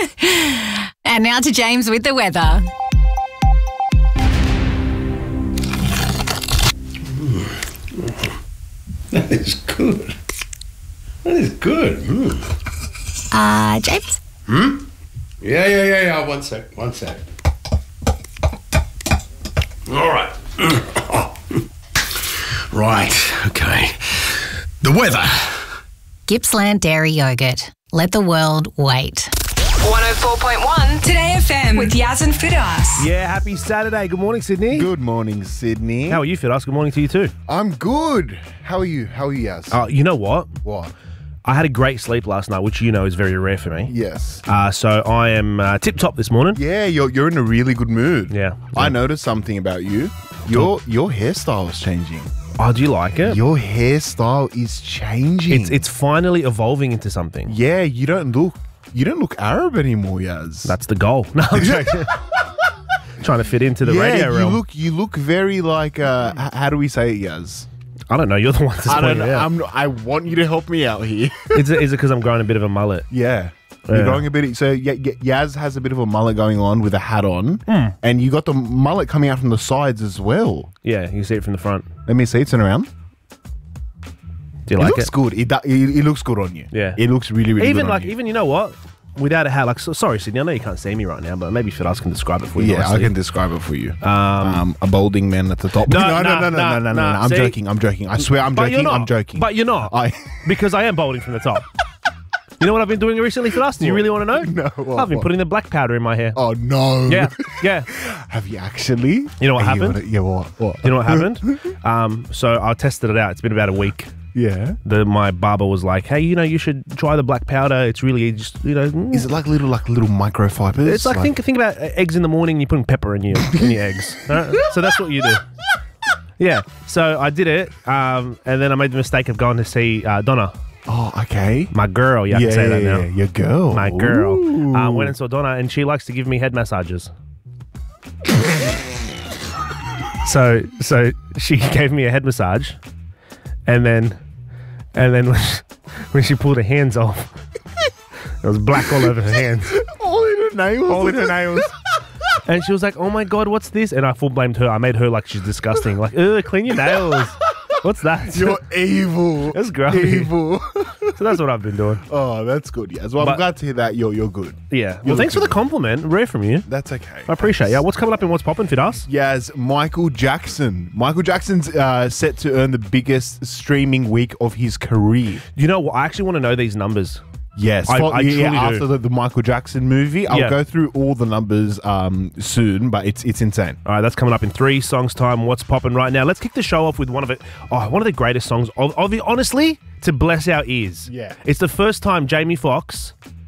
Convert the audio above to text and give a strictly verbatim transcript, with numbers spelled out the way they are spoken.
And now to James with the weather. That is good. That is good. Mm. Uh, James? Hmm? Yeah, yeah, yeah, yeah. One sec, one sec. All right. Right, okay. The weather. Gippsland Dairy Yogurt. Let the world wait. one oh four point one Today F M with Yaz and Firas. Yeah, happy Saturday. Good morning, Sydney. Good morning, Sydney. How are you, Firas? Good morning to you too. I'm good. How are you? How are you, Yaz? Uh, you know what? What? I had a great sleep last night, which you know is very rare for me. Yes. Uh, so I am uh, tip-top this morning. Yeah, you're you're in a really good mood. Yeah. I noticed something about you. Your your hairstyle is changing. Oh, do you like it? Your hairstyle is changing. It's it's finally evolving into something. Yeah, you don't look you don't look Arab anymore, Yaz. That's the goal. No, I'm joking. Trying to fit into the yeah, radio you realm. look you look very like uh h- how do we say it, Yaz? I don't know. You're the one to I don't point know. it out. I'm I want you to help me out here. Is it is it because I'm growing a bit of a mullet? Yeah. Yeah. You're going a bit. So y- y- Yaz has a bit of a mullet going on with a hat on, Mm. and you got the mullet coming out from the sides as well. Yeah, you can see it from the front. Let me see. Turn around. Do you It like looks it? good. It, do- it it looks good on you. Yeah. It looks really really Even good like on you. even you know what? Without a hat, like so, sorry, Sydney. I know you can't see me right now, but maybe Firas can describe it for you. Yeah, I nicely. can describe it for you. Um, Um, a balding man at the top. No, no, nah, no, no, no, nah, no, no, no, nah, no. I'm see? joking. I'm joking. I swear, I'm but you're joking. not. I'm joking. But you're not. I Because I am balding from the top. You know what I've been doing recently for us? Do you What? really want to know? No, what, I've been what? putting the black powder in my hair. oh no. Yeah, yeah. Have you actually? You know what Are happened? gonna- yeah. What? What? You know what happened? um, so I tested it out. It's been about a week. Yeah. The my barber was like, "Hey, you know, you should try the black powder. It's really just, you know, mm. Is it like little like little microfibers? it's like, think think about eggs in the morning. You're putting pepper in your in your eggs. Alright? So that's what you do. Yeah. So I did it, um, and then I made the mistake of going to see uh, Donna, Oh, okay. my girl. Yeah, I yeah, can say that yeah, now. yeah, your girl. My girl. Ooh. Uh, went and saw Donna, and she likes to give me head massages. so, so she gave me a head massage, and then, and then when she, when she pulled her hands off, it was black all over her hands, all in her nails. all in her nails. And she was like, "Oh my god, what's this?" And I full blamed her. I made her like she's disgusting. Like, ugh, clean your nails. What's that? You're evil. That's grubby. Evil. So that's what I've been doing. Oh, that's good. Yeah. Well, I'm But- glad to hear that you're you're good. Yeah. Well, You're thanks for the looking compliment. Rare from you. That's okay. I appreciate it. Yeah. What's coming up and what's popping, Fidas? Yaz, Michael Jackson. Michael Jackson's uh, set to earn the biggest streaming week of his career. You know what? I actually want to know these numbers. Yes, I- for- I yeah, truly do. after the, the Michael Jackson movie, I'll Yeah. go through all the numbers um, soon, but it's it's insane. All right, that's coming up in three songs' time. What's popping right now? Let's kick the show off with one of it. Oh, one of the greatest songs of, of the honestly to bless our ears. Yeah. It's the first time Jamie Foxx